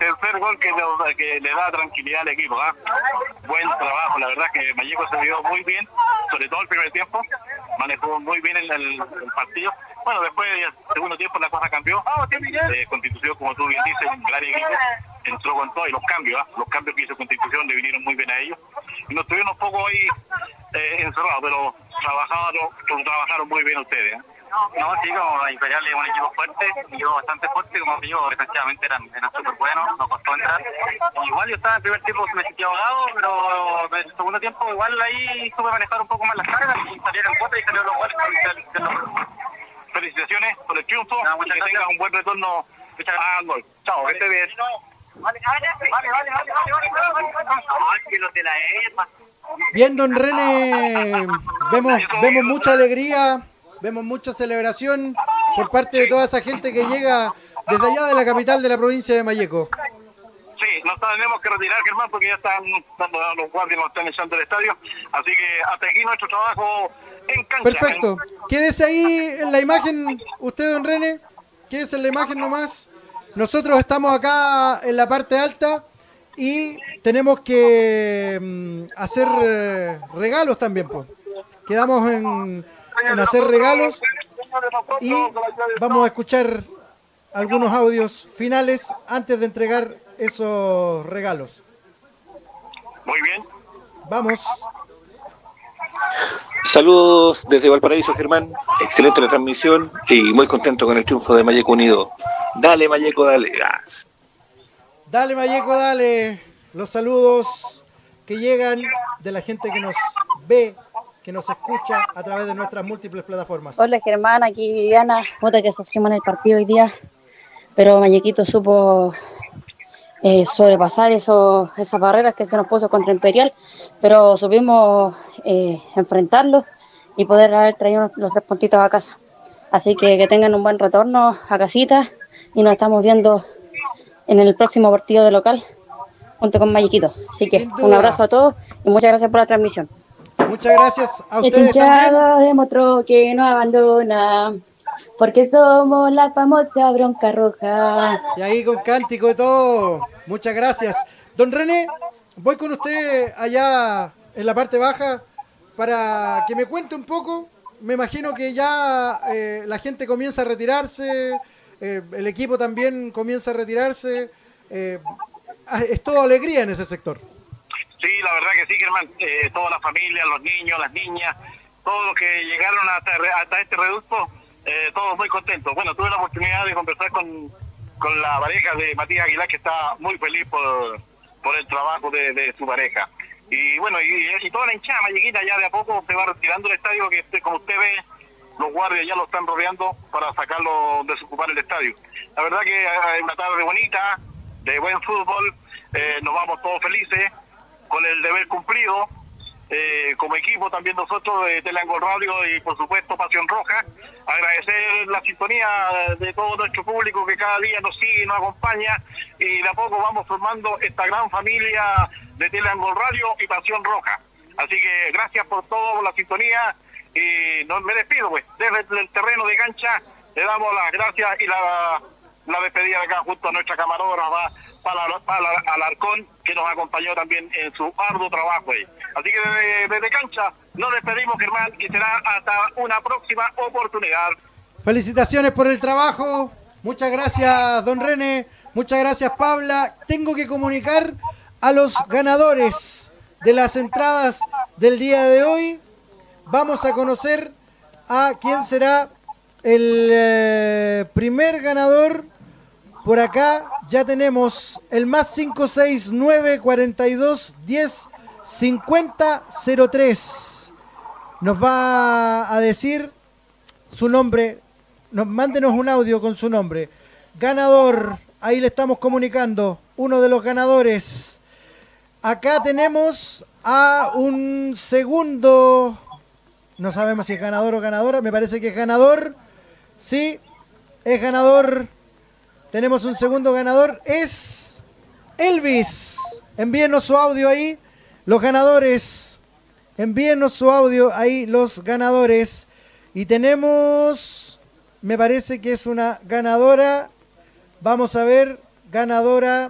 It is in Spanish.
tercer gol que le da tranquilidad al equipo. Buen trabajo, la verdad que Vallejo se vio muy bien, sobre todo el primer tiempo, manejó muy bien el partido. Bueno, después del segundo tiempo la cosa cambió. Constitución, como tú bien dices, un gran equipo, entró con todo y los cambios que hizo Constitución le vinieron muy bien a ellos. Y nos tuvieron un poco ahí encerrados, pero trabajaron muy bien ustedes. No, sí, como Imperial es un equipo fuerte, bastante fuerte, como que yo, defensivamente eran súper buenos, nos costó entrar. Igual yo estaba en el primer tiempo, me sentía ahogado, pero en el segundo tiempo igual ahí supe manejar un poco más las cargas y salieron en cuota y salieron los goles. Felicitaciones por el triunfo, y que tengas un buen retorno al gol. Chao, que esté bien. Bien, don René, vemos mucha alegría, vemos mucha celebración por parte de toda esa gente que llega desde allá de la capital de la provincia de Malleco. Sí, nos tenemos que retirar, Germán, porque ya están los guardias, nos están echando el estadio, así que hasta aquí nuestro trabajo en cancha. Perfecto, quédese ahí en la imagen, usted, don René, quédese en la imagen nomás. Nosotros estamos acá en la parte alta y tenemos que hacer regalos también, pues. Quedamos en hacer regalos y vamos a escuchar algunos audios finales antes de entregar esos regalos. Muy bien. Vamos. Saludos desde Valparaíso, Germán. Excelente la transmisión y muy contento con el triunfo de Malleco Unido. Dale, Malleco, dale. Dale, Malleco, dale. Los saludos que llegan de la gente que nos ve, que nos escucha a través de nuestras múltiples plataformas. Hola, Germán, aquí Viviana. Puta que sufrimos en el partido hoy día, pero Mallequito supo sobrepasar esas barreras que se nos puso contra Imperial, pero supimos enfrentarlo y poder haber traído los 3 puntitos a casa. Así que tengan un buen retorno a casita y nos estamos viendo en el próximo partido de local junto con Mallequito. Así que un abrazo a todos y muchas gracias por la transmisión. Muchas gracias a ustedes Hinchada también. demostró que no abandona, porque somos la famosa bronca roja. Y ahí con cántico y todo. Muchas gracias. Don René, voy con usted allá en la parte baja para que me cuente un poco. Me imagino que ya la gente comienza a retirarse, el equipo también comienza a retirarse. Es todo alegría en ese sector. Sí, la verdad que sí, Germán. Toda la familia, los niños, las niñas, todos los que llegaron hasta este reducto, todos muy contentos. Bueno, tuve la oportunidad de conversar con la pareja de Matías Aguilar, que está muy feliz por el trabajo de su pareja. Y bueno, y toda la hinchada mallequita ya de a poco se va retirando el estadio, que como usted ve, los guardias ya lo están rodeando para sacarlo, desocupar el estadio. La verdad que es una tarde bonita, de buen fútbol, nos vamos todos felices, con el deber cumplido, como equipo también nosotros de Teleangol Radio y por supuesto Pasión Roja, agradecer la sintonía de todo nuestro público que cada día nos sigue y nos acompaña, y de a poco vamos formando esta gran familia de Teleangol Radio y Pasión Roja. Así que gracias por todo, por la sintonía, y me despido pues, desde el terreno de cancha le damos las gracias y la despedida de acá junto a nuestra camarógrafa para Alarcón, que nos acompañó también en su arduo trabajo ahí. Así que desde cancha nos despedimos, Germán, y será hasta una próxima oportunidad. Felicitaciones por el trabajo. Muchas gracias, don René. Muchas gracias, Paula. Tengo que comunicar a los ganadores de las entradas del día de hoy. Vamos a conocer a quién será el primer ganador. Por acá ya tenemos el más 569 42 10 50 03. Nos va a decir su nombre. Mándenos un audio con su nombre. Ganador, ahí le estamos comunicando. Uno de los ganadores. Acá tenemos a un segundo. No sabemos si es ganador o ganadora. Me parece que es ganador. Sí, es ganador. Tenemos un segundo ganador, es Elvis. Envíenos su audio ahí, los ganadores. Envíenos su audio ahí, los ganadores. Y tenemos, me parece que es una ganadora. Vamos a ver, ganadora.